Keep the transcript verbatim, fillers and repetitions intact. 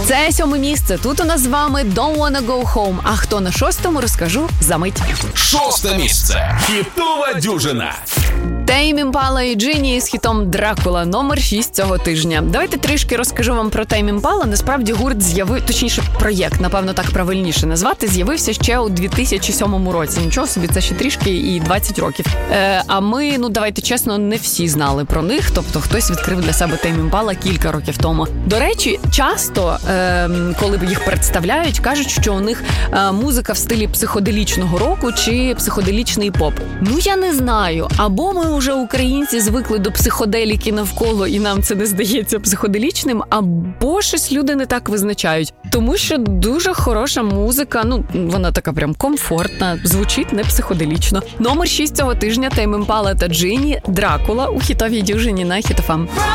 Це сьоме місце. Тут у нас з вами Don't Wanna Go Home. А хто на шостому, розкажу за мить. Шосте місце. Хітова дюжина. Тейм Імпала і Джині з хітом «Дракула» номер шість цього тижня. Давайте трішки розкажу вам про Тейм Імпала. Насправді гурт з'явив, точніше проєкт, напевно так правильніше назвати, з'явився ще у дві тисячі сьомому році. Нічого собі, це ще трішки і двадцять років. Е, а ми, ну давайте чесно, не всі знали про них, тобто хтось відкрив для себе Тейм Імпала кілька років тому. До речі, часто, е, коли їх представляють, кажуть, що у них е, музика в стилі психоделічного року чи психоделічний поп. Ну я не знаю, або ми вже українці звикли до психоделіки навколо, і нам це не здається психоделічним, або щось люди не так визначають. Тому що дуже хороша музика, ну, вона така прям комфортна, звучить не психоделічно. Номер шість цього тижня Тейм Імпала та Джині «Дракула» у хітовій дюжині на Хіт еф ем.